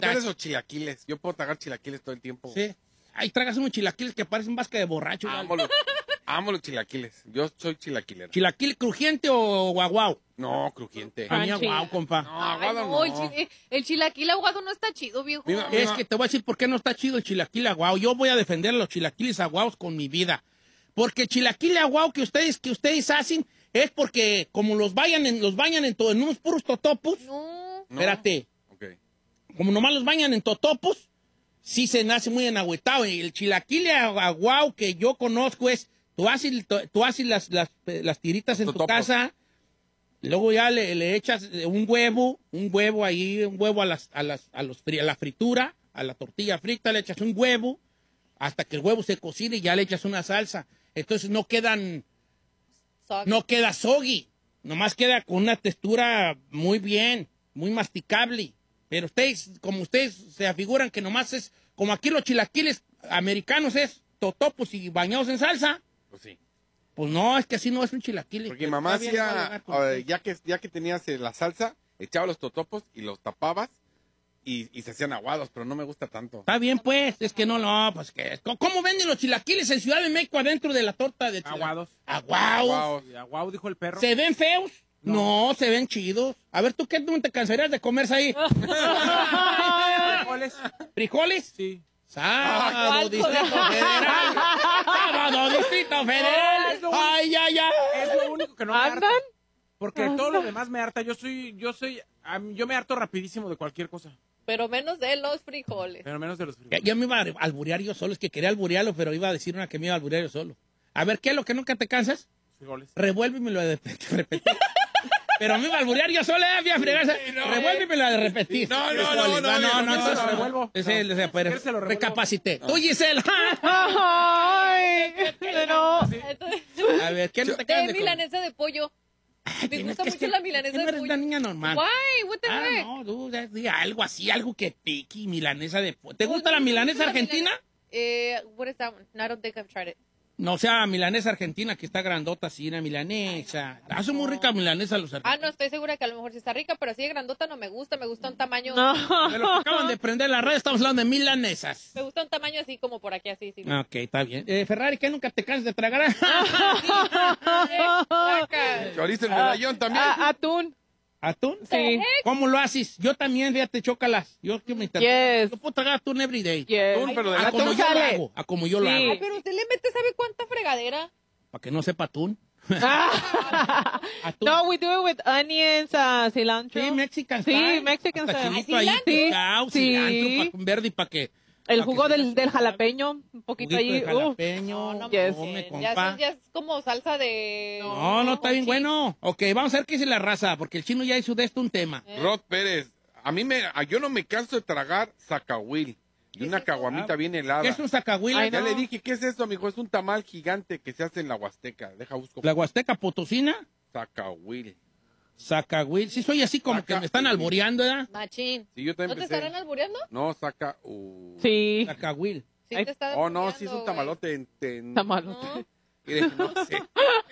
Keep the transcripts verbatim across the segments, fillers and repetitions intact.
frijoles o chilaquiles. Yo puedo tragar chilaquiles todo el tiempo. Sí. Ahí tragas unos chilaquiles que parecen vasca de borracho. Amo los, amo los chilaquiles. Yo soy chilaquilero. ¿Chilaquil crujiente o guaguau? No, crujiente. A mí aguau, compa. No, Ay, aguado no, no. El, chi- el chilaquil aguado no está chido, viejo. Mira, Es que te voy a decir por qué no está chido el chilaquil aguau. Yo voy a defender a los chilaquiles aguaos con mi vida. Porque el chilaquil aguau que ustedes, que ustedes hacen es porque como los vayan en, los bañan en, to- en unos puros totopos. No. No. Espérate. Ok. Como nomás los bañan en totopos, sí se nace muy enagüetado. Y el chilaquil aguau que yo conozco es, tú haces, tú haces las, las, las tiritas en tu Totopos. casa, luego ya le, le echas un huevo, un huevo ahí, un huevo a, las, a, las, a, los, fri- a la fritura, a la tortilla frita, le echas un huevo, hasta que el huevo se cocine y ya le echas una salsa. Entonces no quedan, Soggy. no queda soggy, nomás queda con una textura muy bien, muy masticable. Pero ustedes, como ustedes se afiguran que nomás es, como aquí los chilaquiles americanos es totopos y bañados en salsa, Pues sí. pues no, es que así no es un chilaquil. Porque mi mamá Está bien, no va a hacía, llegar con eh, ustedes. ya que ya que tenías eh, la salsa, echaba los totopos y los tapabas y, y se hacían aguados, pero no me gusta tanto. Está bien, pues, es que no, no, pues que, ¿cómo venden los chilaquiles en Ciudad de México adentro de la torta de chilaquiles? Aguados. Aguados. Aguados. Y aguau, dijo el perro. ¿Se ven feos? No. se ven chidos. A ver, ¿tú qué no te cansarías de comerse ahí? ¿Frijoles? ¿Frijoles? Sí. Sábado, ¿cuál Distrito cosa? Federal. Sábado, Distrito Federal. es lo Ay, ay, ay. Es lo único que no me harta. ¿Andan? Porque todo lo demás me harta. Yo soy, yo soy, a mí- yo me harto rapidísimo de cualquier cosa. Pero menos de los frijoles. Pero menos de los Ya, frijoles. ya me iba a alburear yo solo, es que quería alburearlo, pero iba a decir una que me iba a alburear yo solo. A ver, ¿qué es lo que nunca te cansas? Frijoles. Revuélvemelo de repetir. Pero me iba a alburear yo solo, eh, voy a fregar. Revuélvemelo de repetir. No, no, Frijoles. no, no, no, no, no, no, no, se lo no. revuelvo. Ese, No. ese, pero ¿Quieres se lo revuelvo? recapacité. Tú, Gisela. Ay, pero... Entonces, A ver, ¿qué no te de cansas de comer? milanesa de pollo. Me Tienes gusta que- mucho es que- la milanesa es que no de eres pollo. una niña normal. Why? What the Ah, heck? no, dude, di algo así, algo que pique, milanesa de pollo. ¿Te Pues, gusta la no, milanesa la argentina? milane- Eh, what is that one? No, I don't think I've tried it. No, o sea, milanesa argentina que está grandota así, una milanesa. Hacen muy rica milanesa los Ah, argentinos. no, estoy segura que a lo mejor sí está rica, pero así de grandota no me gusta. Me gusta un tamaño... De lo que acaban de prender la red, estamos hablando de milanesas. Me gusta un tamaño así como por aquí, así. Sí. Ok, está bien. Eh, Ferrari, ¿qué nunca te cansas de tragar? Saca. Chorizo en medallón también. Ah, atún. ¿Atún? Sí. ¿Cómo lo haces? Yo también, fíjate, chócalas. Yo que me inter- Yes. Yo puedo tragar atún every day. Yes. Atún, pero de A lata. como Atún yo lo sale. hago. A como yo lo Sí. hago. Ay, pero usted le mete, ¿sabe cuánta fregadera? Para que no sepa atún. Ah. Atún. No, we do it with onions, uh, cilantro. Sí, Mexican Sí, style. Mexican Hasta style. chilito ahí, ¿Cilantro? picao, Sí. cilantro, pa- verde para que... El pa' jugo que se- del, del jalapeño, un poquito juguito ahí. de uf. jalapeño. No, no Yes. come, manches. compa. Ya, eso ya es como salsa de... No, no, está bien Sí. bueno. Ok, vamos a ver qué dice la raza, porque el chino ya hizo de esto un tema. Rod Pérez. A mí me, a- yo no me canso de tragar zacahuil. Y una caguamita bien helada. ¿Qué es un zacahuila? Ay, Ya no. le dije, ¿qué es eso, amigo? Es un tamal gigante que se hace en la Huasteca. Deja busco. La Huasteca Potosina, Zacahuil. zacahuil. Sí, soy así como que me están Zacahuil. alboreando, ¿verdad? Machín. Sí, yo ¿No también te pensé. estarán albureando? No, saca. uh. Sí. Zacahuil. Sí Ay. te están Oh, no, albureando, sí es un güey. tamalote. En, en- Tamalote. No. Mire, no sé.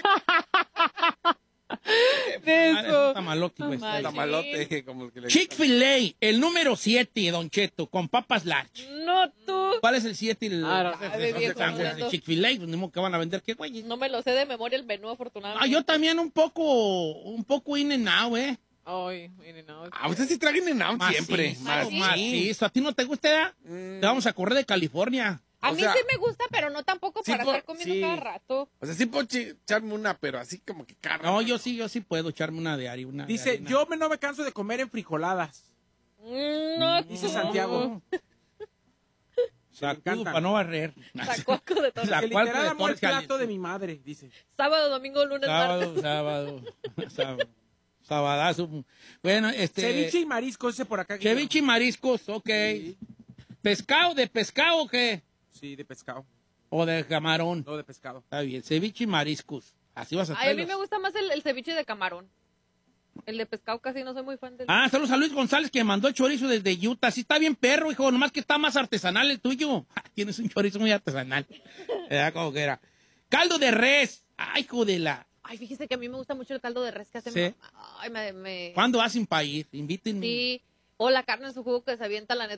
De Ah, es un eso. tamalote, pues. Machín. Tamalote, como que le Chick-fil-A, el número siete, Don Cheto, con papas large. No, tú. ¿Cuál es el siete? El, Ah, no. el- Ay, el- viejo, el- hablando. el Chick-fil-A, pues ni modo que van a vender, ¿qué güey? No me lo sé de memoria el menú, afortunadamente. Ah, yo también un poco, un poco in and out, ¿eh? Ay, miren, no. Ah, usted sí traga en out siempre. Macizo, Macizo. macizo. ¿A ti no te gusta? Mm. Te vamos a correr de California. A O mí sea, sí me gusta, pero no tampoco sí para por- estar comiendo sí. cada rato. O sea, sí puedo chi- echarme una, pero así como que carne. No, yo sí, yo sí puedo echarme una de harina. Una de Dice, harina. yo me, no me canso de comer en frijoladas. Mm, No, Dice tú. Santiago. Sacudo encanta. para no barrer. Sacuaco de todo. La Que cual literal de amo el torca, plato de dice. mi madre, dice. Sábado, domingo, lunes, Sábado, martes. sábado, sábado. Sabadazo. Bueno, este... Ceviche y marisco, ese por acá. Ceviche y mariscos, ok. Sí. ¿Pescado? ¿De pescado o qué? Sí, de pescado. ¿O de camarón? No, de pescado. Está bien, ceviche y mariscos. Así vas a Ay, a traer mí los- me gusta más el, el ceviche de camarón. El de pescado casi no soy muy fan del... Ah, saludos a Luis González que mandó el chorizo desde Utah. Sí está bien perro, hijo, nomás que está más artesanal el tuyo. Ah, tienes un chorizo muy artesanal. Era como que era. Caldo de res. Ay, hijo de la... Ay, fíjese que a mí me gusta mucho el caldo de res que hace Sí. mi mamá. Ay, me... me... ¿Cuándo hacen para ir? Invítenme. Sí. O la carne en su jugo que se avienta, la neta.